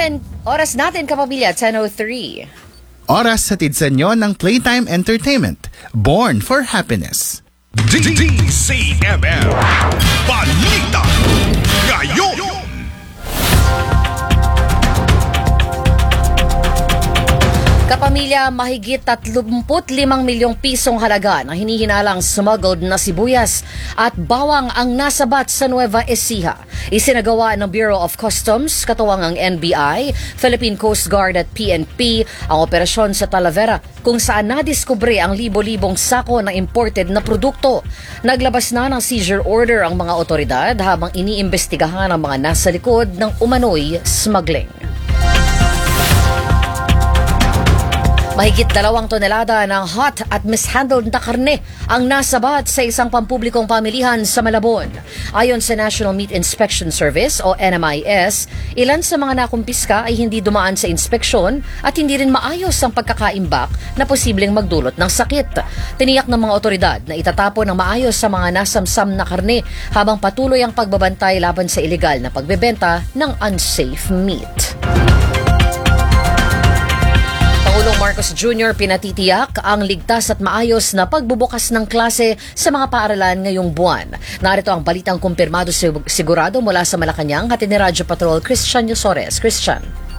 Oras natin kapamilya, 10:03. Oras sa sa inyo ng Playtime Entertainment, Born for Happiness. DCMM Balita Ngayon. Kapamilya, mahigit 35 milyong pisong halaga na hinihinalang smuggled na sibuyas at bawang ang nasabat sa Nueva Ecija. Isinagawa ng Bureau of Customs, katuwang ang NBI, Philippine Coast Guard at PNP ang operasyon sa Talavera kung saan nadiskubre ang libo-libong sako ng imported na produkto. Naglabas na ng seizure order ang mga otoridad habang iniimbestigahan ang mga nasa likod ng umano'y smuggling. Mahigit 2 tonelada ng hot at mishandled na karne ang nasabat sa isang pampublikong pamilihan sa Malabon. Ayon sa National Meat Inspection Service o NMIS, ilan sa mga nakumpiska ay hindi dumaan sa inspeksyon at hindi rin maayos ang pagkakaimbak na posibleng magdulot ng sakit. Tiniyak ng mga otoridad na itatapon ng maayos sa mga nasamsam na karne habang patuloy ang pagbabantay laban sa ilegal na pagbebenta ng unsafe meat. Pangulong Marcos Jr. pinatitiyak ang ligtas at maayos na pagbubukas ng klase sa mga paaralan ngayong buwan. Narito ang balitang kumpirmado sigurado mula sa Malacanang, hatid ni Radyo Patrol Christian Yosores. Christian.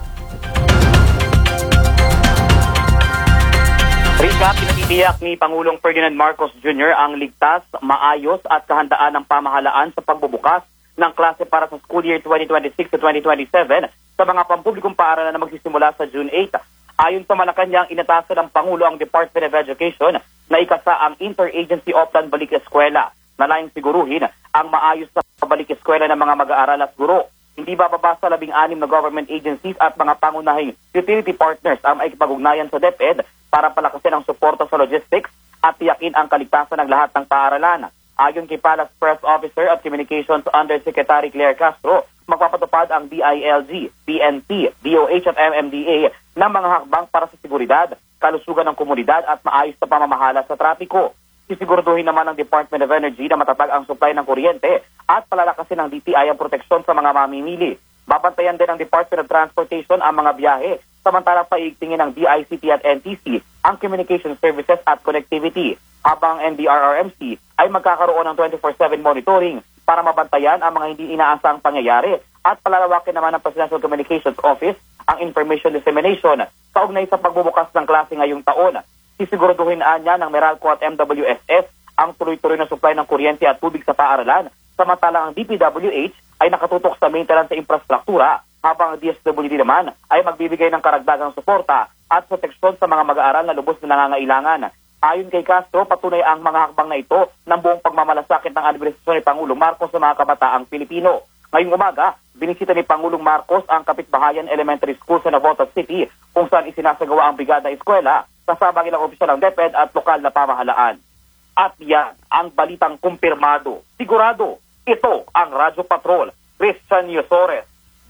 Rika, pinatitiyak ni Pangulong Ferdinand Marcos Jr. ang ligtas, maayos at kahandaan ng pamahalaan sa pagbubukas ng klase para sa school year 2026 to 2027 sa mga pampublikong paaralan na magsisimula sa June 8. Ayon sa Malacanang, inatasan ng Pangulo ang Department of Education na ikasa ang Interagency Oplan Balik Eskwela na layong siguruhin ang maayos na balik eskwela ng mga mag-aaral at guro. Hindi bababa sa 16 na government agencies at mga pangunahing utility partners ang maikipag-ugnayan sa DepEd para palakasin ang suporta sa logistics at tiyakin ang kaligtasan ng lahat ng paaralan. Ayon kay Palace Press Officer at Communications Undersecretary Claire Castro, magpapatupad ang DILG, PNP, DOH at MMDA ng mga hakbang para sa seguridad, kalusugan ng komunidad at maayos na pamamahala sa trapiko. Sisiguraduhin naman ng Department of Energy na matatag ang supply ng kuryente at palalakasin ng DTI ang proteksyon sa mga mamimili. Babantayan din ng Department of Transportation ang mga biyahe, samantalang paigtingin ng DICT at NTC ang communication services at connectivity, habang NDRRMC ay magkakaroon ng 24/7 monitoring para mabantayan ang mga hindi inaasang pangyayari at palalawakin naman ng Presidential Communications Office ang information dissemination kaugnay sa pagbubukas ng klase ngayong taon. Sisiguraduhin niya ng Meralco at MWSS ang tuloy-tuloy na supply ng kuryente at tubig sa paaralan, samantalang ang DPWH ay nakatutok sa maintenance sa infrastruktura, habang ang DSWD naman ay magbibigay ng karagdagang suporta at proteksyon sa mga mag-aaral na lubos na nangangailangan. Ayon kay Castro, patunay ang mga hakbang na ito ng buong pagmamalasakit ng administrasyon ni Pangulong Marcos sa mga kabataang Pilipino. Ngayong umaga, binisita ni Pangulong Marcos ang Kapitbahayan Elementary School sa Navotas City kung saan isinasagawa ang Brigada Eskwela kasama ang ilang opisyal ng DepEd at lokal na pamahalaan. At yan ang balitang kumpirmado. Sigurado, ito ang Radyo Patrol, Christian Yosores,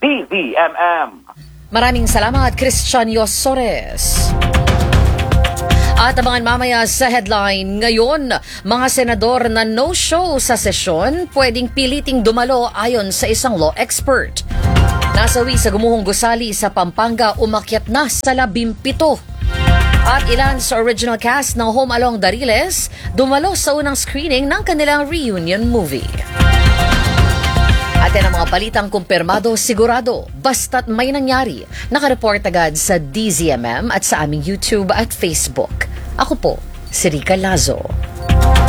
DZMM. Maraming salamat, Christian Yosores. At abangan mamaya sa headline, ngayon, mga senador na no-show sa sesyon, pwedeng piliting dumalo ayon sa isang law expert. Nasawi sa gumuhong gusali sa Pampanga, umakyat na sa 17. At ilan sa original cast ng Home Along Dariles, dumalo sa unang screening ng kanilang reunion movie. At yan ang mga balitang kumpirmado sigurado, basta't may nangyari. Nakareport agad sa DZMM at sa aming YouTube at Facebook. Ako po, si Rica Lazo.